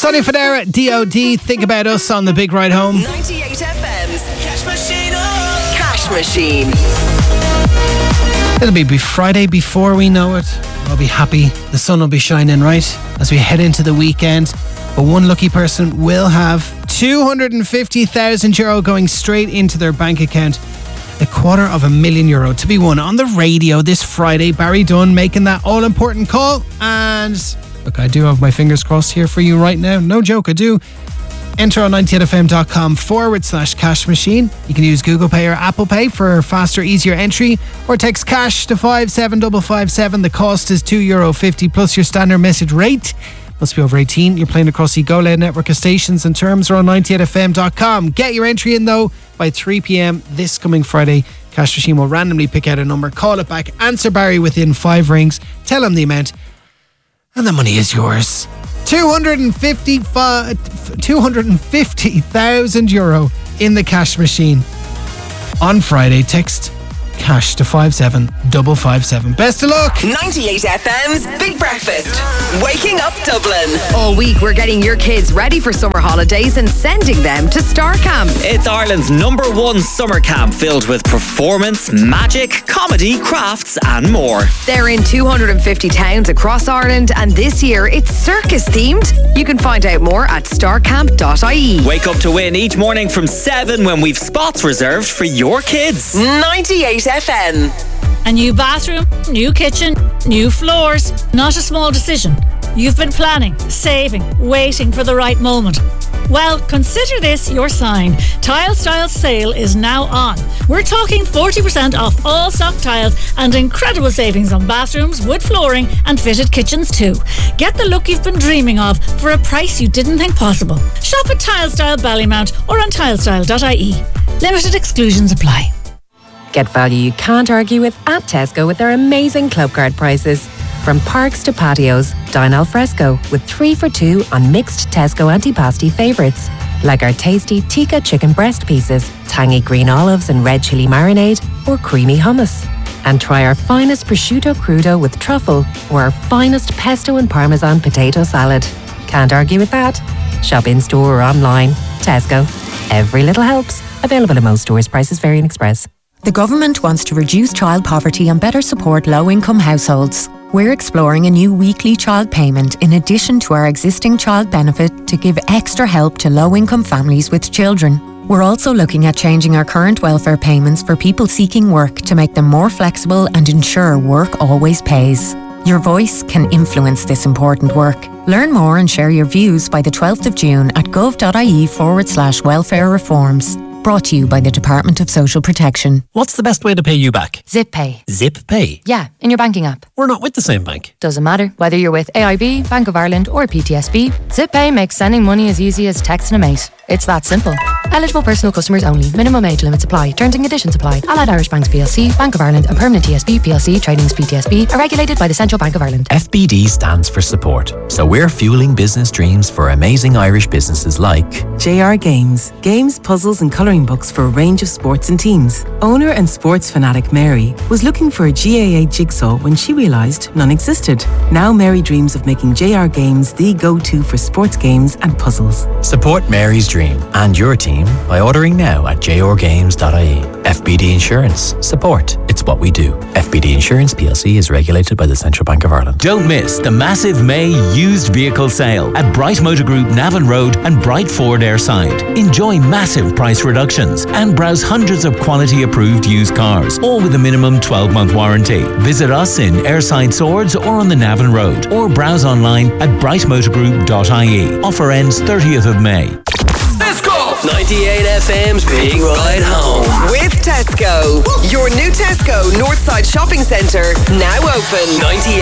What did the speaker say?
Sonny Fodera, D.O.D. Think About Us on the big ride home. 98 FM's Cash Machine. Cash Machine. It'll be Friday before we know it. We'll be happy. The sun will be shining, right? As we head into the weekend. But one lucky person will have €250,000 going straight into their bank account. €250,000 to be won on the radio this Friday. Barry Dunn making that all-important call. And look, I do have my fingers crossed here for you right now. No joke, I do. Enter on 98fm.com/cash machine. You can use Google Pay or Apple Pay for faster, easier entry, or text cash to 57557. The cost is €2.50 plus your standard message rate. Must be over 18. You're playing across the Go Loud network of stations, and terms are on 98fm.com. Get your entry in though by 3 p.m. this coming Friday. Cash Machine will randomly pick out a number, call it back, answer Barry within 5 rings, tell him the amount, and the money is yours. €250,000 in the Cash Machine on Friday. Text cash to 57557. Best of luck. 98 FM's Big Breakfast. Waking up Dublin. All week we're getting your kids ready for summer holidays and sending them to Star Camp. It's Ireland's #1 summer camp filled with performance, magic, comedy, crafts and more. They're in 250 towns across Ireland, and this year it's circus themed. You can find out more at starcamp.ie. Wake up to win each morning from 7 when we've spots reserved for your kids. 98 FM. A new bathroom, new kitchen, new floors. Not a small decision. You've been planning, saving, waiting for the right moment. Well, consider this your sign. Tile Styles sale is now on. We're talking 40% off all stock tiles and incredible savings on bathrooms, wood flooring and fitted kitchens too. Get the look you've been dreaming of for a price you didn't think possible. Shop at Tile Style Ballymount or on tilestyle.ie. Limited exclusions apply. Get value you can't argue with at Tesco with their amazing club card prices. From parks to patios, dine al fresco with 3 for $2 on mixed Tesco antipasti favourites. Like our tasty tikka chicken breast pieces, tangy green olives and red chilli marinade, or creamy hummus. And try our finest prosciutto crudo with truffle, or our finest pesto and parmesan potato salad. Can't argue with that. Shop in-store or online. Tesco. Every little helps. Available in most stores. Prices vary in Express. The government wants to reduce child poverty and better support low-income households. We're exploring a new weekly child payment in addition to our existing child benefit to give extra help to low-income families with children. We're also looking at changing our current welfare payments for people seeking work to make them more flexible and ensure work always pays. Your voice can influence this important work. Learn more and share your views by the 12th of June at gov.ie/welfare reforms. Brought to you by the Department of Social Protection. What's the best way to pay you back? Zip Pay. Zip Pay? Yeah, in your banking app. We're not with the same bank. Doesn't matter whether you're with AIB, Bank of Ireland or PTSB. Zip Pay makes sending money as easy as texting a mate. It's that simple. Eligible personal customers only. Minimum age limits apply. Terms and conditions apply. Allied Irish Banks PLC, Bank of Ireland and Permanent TSB PLC Tradings PTSB are regulated by the Central Bank of Ireland. FBD stands for support. So we're fueling business dreams for amazing Irish businesses like JR Games. Games, puzzles and colouring books for a range of sports and teams. Owner and sports fanatic Mary was looking for a GAA jigsaw when she realised none existed. Now Mary dreams of making JR Games the go-to for sports games and puzzles. Support Mary's dream and your team by ordering now at jrgames.ie. FBD Insurance. Support. It's what we do. FBD Insurance PLC is regulated by the Central Bank of Ireland. Don't miss the massive May used vehicle sale at Bright Motor Group Navan Road and Bright Ford Airside. Enjoy massive price reductions and browse hundreds of quality approved used cars, all with a minimum 12-month warranty. Visit us in Airside Swords or on the Navan Road, or browse online at brightmotorgroup.ie. Offer ends 30th of May. Let's go! 98 FM's Big Ride Home with Tesco. Your new Tesco Northside Shopping Centre now open. 98